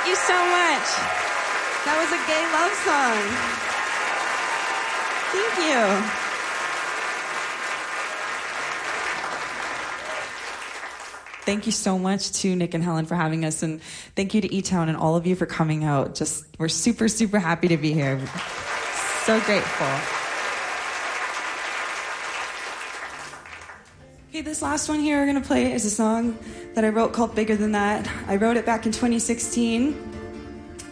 you so much. That was a gay love song. Thank you. Thank you so much to Nick and Helen for having us, and thank you to E-Town and all of you for coming out. We're super, super happy to be here. So grateful. Okay, this last one here we're gonna play is a song that I wrote called Bigger Than That. I wrote it back in 2016.